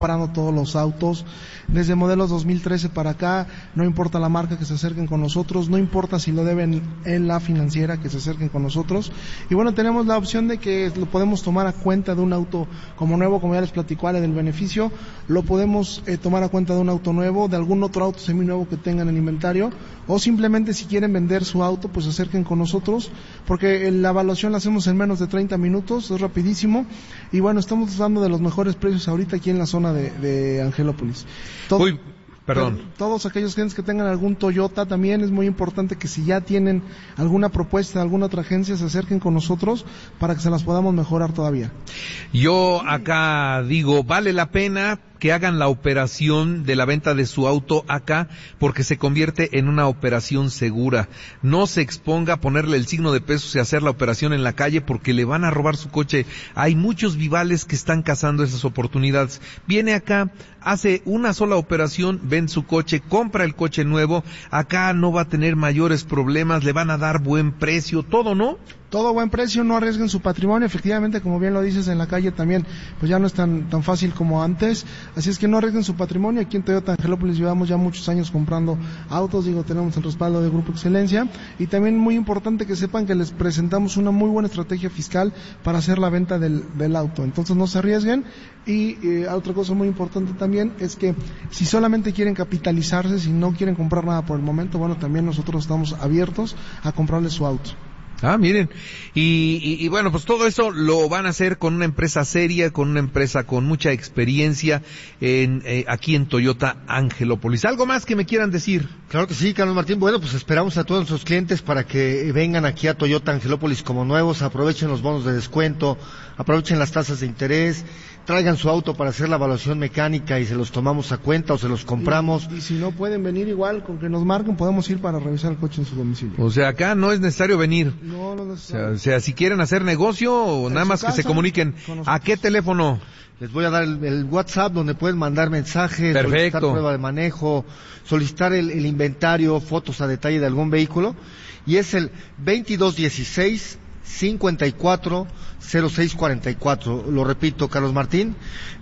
Parando todos los autos, desde modelos 2013 para acá, no importa la marca, que se acerquen con nosotros, no importa si lo deben en la financiera, que se acerquen con nosotros. Y bueno, tenemos la opción de que lo podemos tomar a cuenta de un auto como nuevo, como ya les platicó Ale del beneficio, lo podemos tomar a cuenta de un auto nuevo, de algún otro auto seminuevo que tengan en inventario, o simplemente si quieren vender su auto, pues se acerquen con nosotros, porque la evaluación la hacemos en menos de 30 minutos, es rapidísimo, y bueno, estamos dando de los mejores precios ahorita aquí en la zona de Angelópolis. Todos aquellos clientes que tengan algún Toyota, también es muy importante que si ya tienen alguna propuesta de alguna otra agencia, se acerquen con nosotros para que se las podamos mejorar todavía. Yo acá digo, vale la pena que hagan la operación de la venta de su auto acá, porque se convierte en una operación segura. No se exponga a ponerle el signo de pesos y hacer la operación en la calle, porque le van a robar su coche. Hay muchos vivales que están cazando esas oportunidades. Viene acá, hace una sola operación, vende su coche, compra el coche nuevo, acá no va a tener mayores problemas, le van a dar buen precio, todo, ¿no? Todo buen precio, no arriesguen su patrimonio, efectivamente, como bien lo dices, en la calle también, pues ya no es tan fácil como antes, así es que no arriesguen su patrimonio. Aquí en Toyota Angelópolis llevamos ya muchos años comprando autos, tenemos el respaldo de Grupo Excelencia, y también muy importante que sepan que les presentamos una muy buena estrategia fiscal para hacer la venta del auto, entonces no se arriesguen. Y otra cosa muy importante también es que si solamente quieren capitalizarse, si no quieren comprar nada por el momento, bueno, también nosotros estamos abiertos a comprarles su auto. Ah, miren, y bueno, pues todo eso lo van a hacer con una empresa seria, con una empresa con mucha experiencia aquí en Toyota Angelópolis. ¿Algo más que me quieran decir? Claro que sí, Carlos Martín. Bueno, pues esperamos a todos nuestros clientes para que vengan aquí a Toyota Angelópolis como nuevos, aprovechen los bonos de descuento, aprovechen las tasas de interés, traigan su auto para hacer la evaluación mecánica y se los tomamos a cuenta o se los compramos. Y si no pueden venir, igual, con que nos marquen, podemos ir para revisar el coche en su domicilio. O sea, acá no es necesario venir. No es necesario. O sea, si quieren hacer negocio, o nada más que se comuniquen. ¿A qué teléfono? Les voy a dar el WhatsApp donde pueden mandar mensajes, solicitar prueba de manejo, solicitar el inventario, fotos a detalle de algún vehículo, y es el 2216 54 0644. Lo repito, Carlos Martín,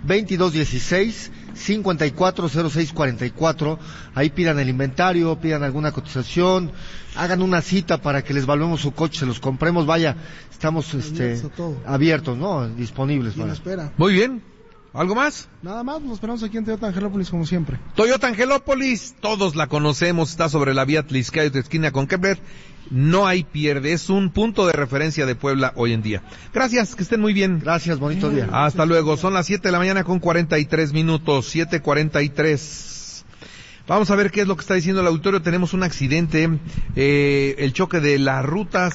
2216 54 0644. Ahí pidan el inventario, pidan alguna cotización, hagan una cita para que les evaluemos su coche, se los compremos. Vaya, estamos abiertos, ¿no? Disponibles. Y espera. Muy bien. ¿Algo más? Nada más, nos esperamos aquí en Toyota Angelópolis como siempre. Toyota Angelópolis, todos la conocemos, está sobre la vía Tliscayo de esquina con Kepler. No hay pierde, es un punto de referencia de Puebla hoy en día. Gracias, que estén muy bien. Gracias, bonito día. Hasta luego, son las 7 de la mañana con 43 minutos, 7:43. Vamos a ver qué es lo que está diciendo el auditorio. Tenemos un accidente, el choque de la ruta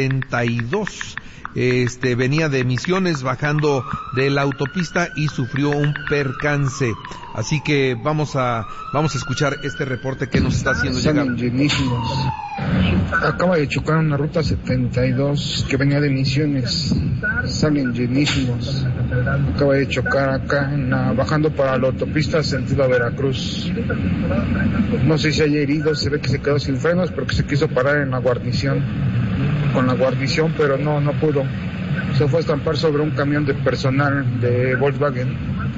72. Venía de Misiones bajando de la autopista y sufrió un percance. Así que vamos a escuchar este reporte que nos está haciendo llegar. Salen llenísimos. Acaba de chocar una ruta 72 que venía de Misiones. Salen llenísimos. Acaba de chocar acá bajando para la autopista sentido a Veracruz. No sé si hay heridos, se ve que se quedó sin frenos porque se quiso parar en la guarnición. Con la guarnición, pero no pudo. Se fue a estampar sobre un camión de personal de Volkswagen.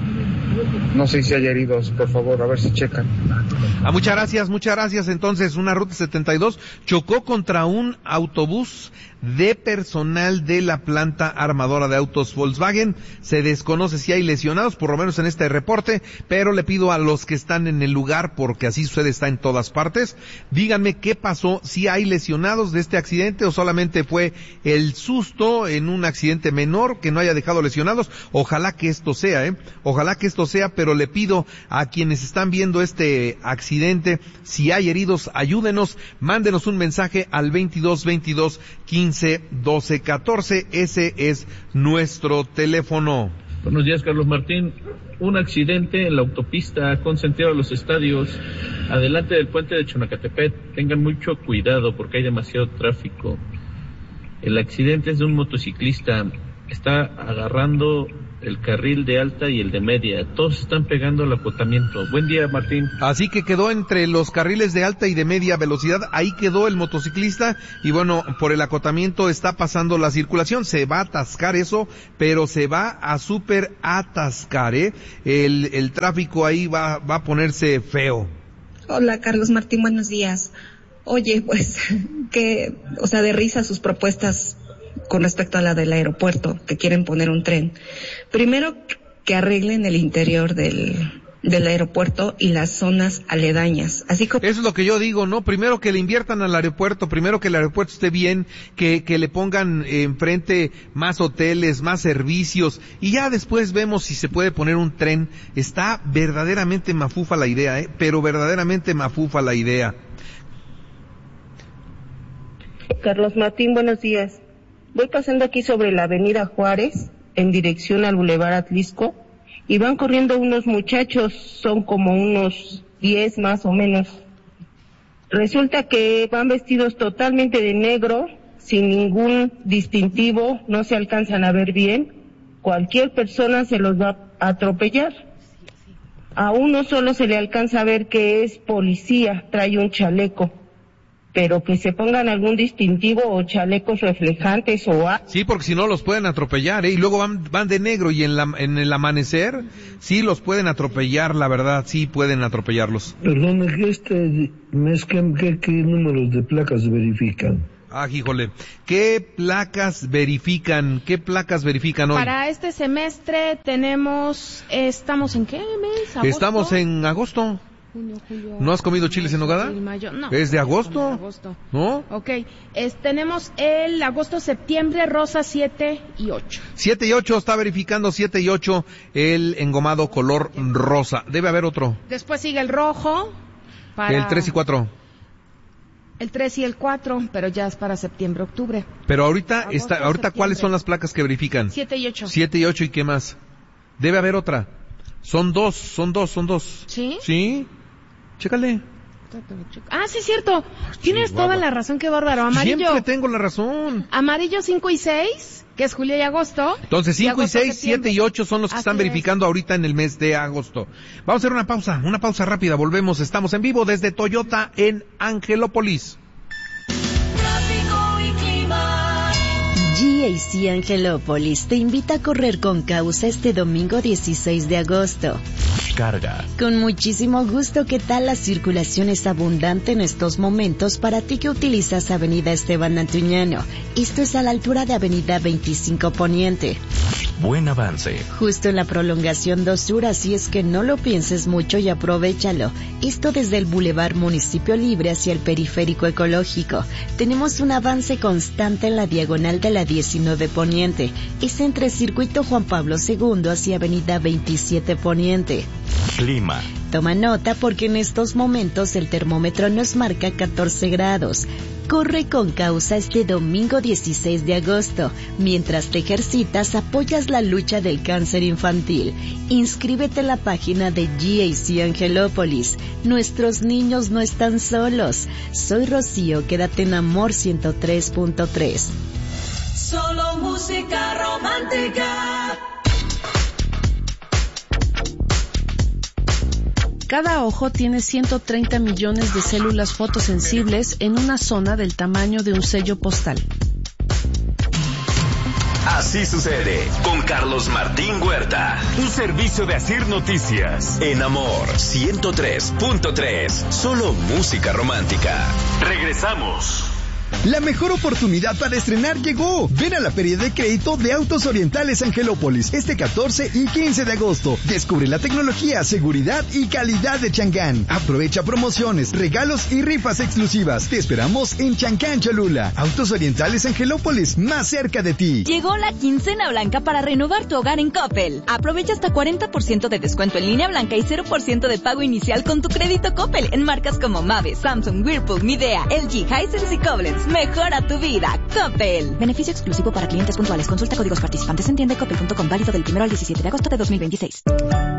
No sé si hay heridos, por favor, a ver si checan. Muchas gracias. Entonces, una ruta 72 chocó contra un autobús de personal de la planta armadora de autos Volkswagen. Se desconoce si hay lesionados, por lo menos en este reporte, pero le pido a los que están en el lugar, porque así sucede, está en todas partes, díganme qué pasó, si hay lesionados de este accidente o solamente fue el susto en un accidente menor que no haya dejado lesionados. Ojalá que esto sea, pero le pido a quienes están viendo este accidente, si hay heridos, ayúdenos, mándenos un mensaje al 2222 15 12 14, ese es nuestro teléfono. Buenos días, Carlos Martín. Un accidente en la autopista con sentido a los estadios, adelante del puente de Chonacatepec. Tengan mucho cuidado porque hay demasiado tráfico. El accidente es de un motociclista, está agarrando el carril de alta y el de media. Todos están pegando el acotamiento. Buen día, Martín. Así que quedó entre los carriles de alta y de media velocidad, ahí quedó el motociclista y bueno, por el acotamiento está pasando la circulación, se va a atascar eso, pero se va a súper atascar, el tráfico ahí va a ponerse feo. Hola, Carlos Martín, buenos días. Oye, pues, de risa sus propuestas con respecto a la del aeropuerto, que quieren poner un tren. Primero, que arreglen el interior del aeropuerto y las zonas aledañas. Así como... Eso es lo que yo digo, ¿no? Primero que le inviertan al aeropuerto, primero que el aeropuerto esté bien, que le pongan enfrente más hoteles, más servicios, y ya después vemos si se puede poner un tren. Está verdaderamente mafufa la idea, pero verdaderamente mafufa la idea. Carlos Martín, buenos días. Voy pasando aquí sobre la avenida Juárez, en dirección al Boulevard Atlisco, y van corriendo unos muchachos, son como unos 10 más o menos. Resulta que van vestidos totalmente de negro, sin ningún distintivo, no se alcanzan a ver bien. Cualquier persona se los va a atropellar. A uno solo se le alcanza a ver que es policía, trae un chaleco. Pero que se pongan algún distintivo o chalecos reflejantes o algo. Sí, porque si no los pueden atropellar, y luego van de negro y en el amanecer, sí los pueden atropellar, la verdad, sí pueden atropellarlos. Perdón, este mes, ¿qué números de placas verifican? Ah, híjole, ¿qué placas verifican hoy? Para este semestre ¿estamos en qué mes? ¿Agosto? Estamos en agosto. Junio, julio. ¿No has comido chiles en nogada? Mayo, no. ¿Es de agosto? ¿No? Ok. Tenemos el agosto-septiembre, rosa 7 y 8. 7 y 8, está verificando 7 y 8 el engomado color rosa. Debe haber otro. Después sigue el rojo. El 3 y 4. El 3 y el 4, pero ya es para septiembre-octubre. Pero ahorita ¿cuáles son las placas que verifican? 7 y 8. 7 y 8, ¿y qué más? Debe haber otra. Son dos. ¿Sí? Sí. Chécale. Ah, sí, es cierto. Tienes toda la razón, qué bárbaro. Amarillo. Siempre tengo la razón. Amarillo 5 y 6, que es julio y agosto. Entonces 5 y 6, 7 y 8 son los que están verificando ahorita en el mes de agosto. Vamos a hacer una pausa rápida, volvemos. Estamos en vivo desde Toyota en Angelópolis. GAC Angelópolis te invita a correr con causa este domingo 16 de agosto. Carga. Con muchísimo gusto, ¿qué tal? La circulación es abundante en estos momentos para ti que utilizas Avenida Esteban Antuñano. Esto es a la altura de Avenida 25 Poniente. Buen avance. Justo en la prolongación 2 Sur, así es que no lo pienses mucho y aprovéchalo. Esto desde el Boulevard Municipio Libre hacia el Periférico Ecológico. Tenemos un avance constante en la diagonal de la 19 Poniente. Es entre Circuito Juan Pablo II hacia Avenida 27 Poniente. Clima. Toma nota porque en estos momentos el termómetro nos marca 14 grados. Corre con causa este domingo 16 de agosto. Mientras te ejercitas, apoyas la lucha del cáncer infantil. Inscríbete en la página de GAC Angelópolis. Nuestros niños no están solos. Soy Rocío, quédate en Amor 103.3. Solo música romántica. Cada ojo tiene 130 millones de células fotosensibles en una zona del tamaño de un sello postal. Así sucede con Carlos Martín Huerta. Un servicio de Asir Noticias. En Amor 103.3. Solo música romántica. Regresamos. La mejor oportunidad para estrenar llegó. Ven a la Feria de Crédito de Autos Orientales Angelópolis este 14 y 15 de agosto. Descubre la tecnología, seguridad y calidad de Changán. Aprovecha promociones, regalos y rifas exclusivas. Te esperamos en Chancán, Cholula. Autos Orientales Angelópolis, más cerca de ti. Llegó la quincena blanca para renovar tu hogar en Coppel. Aprovecha hasta 40% de descuento en línea blanca y 0% de pago inicial con tu crédito Coppel en marcas como Mave, Samsung, Whirlpool, Midea, LG, Hisense y Koblenz. Mejora tu vida, Coppel. Beneficio exclusivo para clientes puntuales. Consulta códigos participantes en tiendacoppel.com, válido del 1 al 17 de agosto de 2026.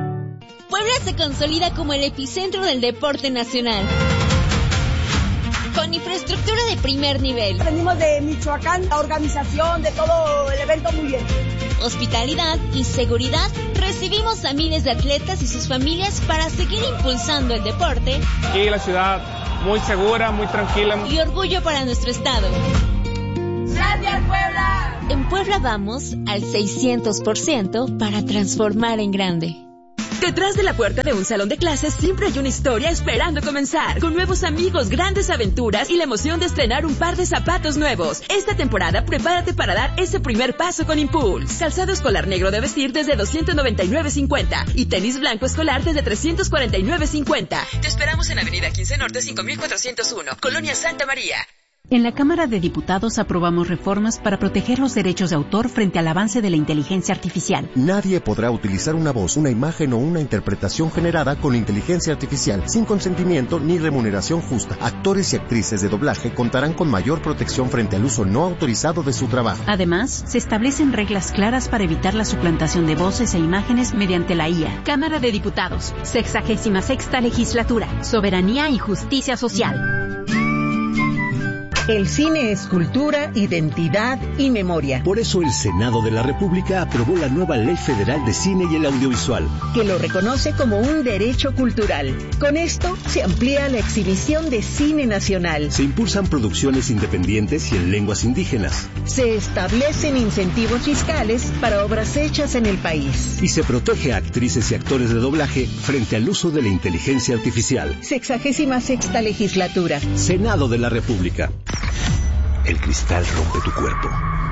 Puebla se consolida como el epicentro del deporte nacional. con infraestructura de primer nivel. Venimos de Michoacán, la organización de todo el evento muy bien. Hospitalidad y seguridad. Recibimos a miles de atletas y sus familias para seguir impulsando el deporte. Aquí la ciudad muy segura, muy tranquila. Y orgullo para nuestro estado. ¡Gracias, Puebla! En Puebla vamos al 600% para transformar en grande. Detrás de la puerta de un salón de clases siempre hay una historia esperando comenzar. Con nuevos amigos, grandes aventuras y la emoción de estrenar un par de zapatos nuevos. Esta temporada prepárate para dar ese primer paso con Impulse. Calzado escolar negro de vestir desde $299.50 y tenis blanco escolar desde $349.50. Te esperamos en Avenida 15 Norte 5401, Colonia Santa María. En la Cámara de Diputados aprobamos reformas para proteger los derechos de autor frente al avance de la inteligencia artificial. Nadie podrá utilizar una voz, una imagen o una interpretación generada con inteligencia artificial sin consentimiento ni remuneración justa. Actores y actrices de doblaje contarán con mayor protección frente al uso no autorizado de su trabajo. Además, se establecen reglas claras para evitar la suplantación de voces e imágenes mediante la IA. Cámara de Diputados, 66ª Legislatura, Soberanía y Justicia Social. El cine es cultura, identidad y memoria. Por eso el Senado de la República aprobó la nueva Ley Federal de Cine y el Audiovisual, que lo reconoce como un derecho cultural. Con esto se amplía la exhibición de cine nacional. Se impulsan producciones independientes y en lenguas indígenas. Se establecen incentivos fiscales para obras hechas en el país. Y se protege a actrices y actores de doblaje frente al uso de la inteligencia artificial. 66ª Legislatura. Senado de la República. El cristal rompe tu cuerpo,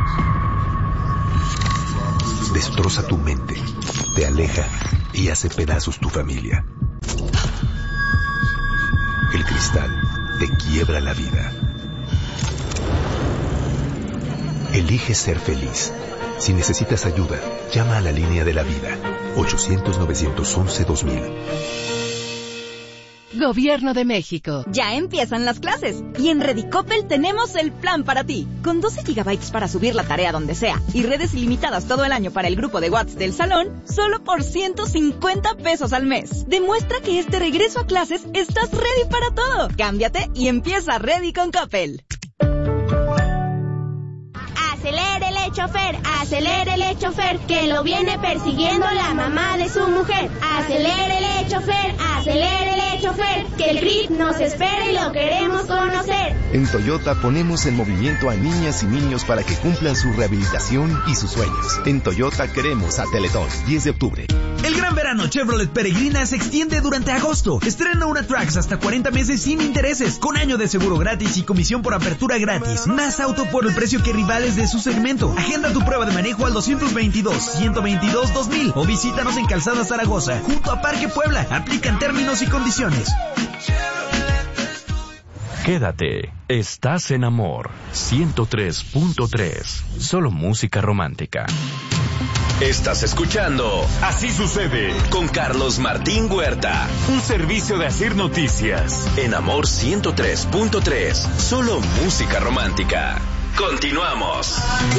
destroza tu mente, te aleja y hace pedazos tu familia. El cristal te quiebra la vida. Elige ser feliz. Si necesitas ayuda, llama a la línea de la vida, 800-911-2000. Gobierno de México. Ya empiezan las clases y en Redicopel tenemos el plan para ti. Con 12 GB para subir la tarea donde sea y redes ilimitadas todo el año para el grupo de WhatsApp del salón, solo por $150 al mes. Demuestra que este regreso a clases estás ready para todo. Cámbiate y empieza Ready con Coppel. Acelérele, chofer, que lo viene persiguiendo la mamá de su mujer. Acelérele, chofer, que el grip nos espera y lo queremos conocer. En Toyota ponemos en movimiento a niñas y niños para que cumplan su rehabilitación y sus sueños. En Toyota queremos a Teletón, 10 de octubre. El gran verano Chevrolet Peregrina se extiende durante agosto. Estrena una Trax hasta 40 meses sin intereses, con año de seguro gratis y comisión por apertura gratis. Más auto por el precio que rivales de su segmento. Agenda tu prueba de manejo al 222-122-2000 o visítanos en Calzada Zaragoza, junto a Parque Puebla. Aplican términos y condiciones. Quédate, estás en Amor 103.3, solo música romántica. Estás escuchando Así Sucede con Carlos Martín Huerta, un servicio de Asir Noticias en Amor 103.3, solo música romántica. Continuamos.